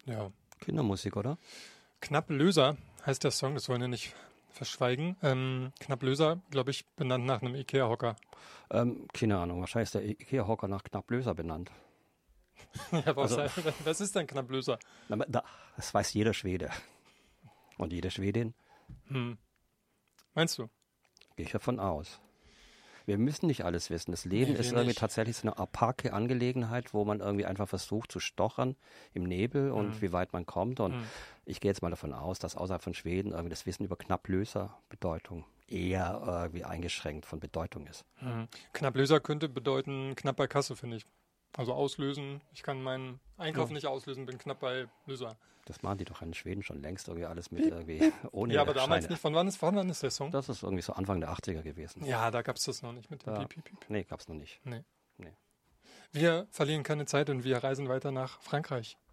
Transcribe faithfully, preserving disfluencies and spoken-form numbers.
Ja. Kindermusik, oder? Knapp Löser heißt der Song, das wollen wir nicht verschweigen. Ähm, Knapp Löser, glaube ich, benannt nach einem Ikea-Hocker. Ähm, keine Ahnung, wahrscheinlich ist der Ikea-Hocker nach Knapp Löser benannt. Ja, was, Also- was ist denn Knapp Löser? Na, da, das weiß jeder Schwede. Und jede Schwedin, Hm. Meinst du? gehe ich davon aus. Wir müssen nicht alles wissen. Das Leben Nee, ist wir irgendwie nicht. tatsächlich so eine apake Angelegenheit, wo man irgendwie einfach versucht zu stochern im Nebel und Mhm. wie weit man kommt. Und Mhm. ich gehe jetzt mal davon aus, dass außerhalb von Schweden irgendwie das Wissen über Knapplöser Bedeutung eher irgendwie eingeschränkt von Bedeutung ist. Mhm. Knapp Löser könnte bedeuten knapp bei Kasse, finde ich. Also auslösen. Ich kann meinen Einkauf Ja. nicht auslösen, bin knapp bei Löser. Das machen die doch in Schweden schon längst irgendwie alles mit irgendwie ohne Ja, aber damals Scheine. nicht. Von wann ist, von wann ist der Song? Das ist irgendwie so Anfang der achtziger gewesen. Ja, da gab es das noch nicht mit dem Ja. Piep, Piep, Piep. Nee, gab's noch nicht. Nee. Nee. Wir verlieren keine Zeit und wir reisen weiter nach Frankreich.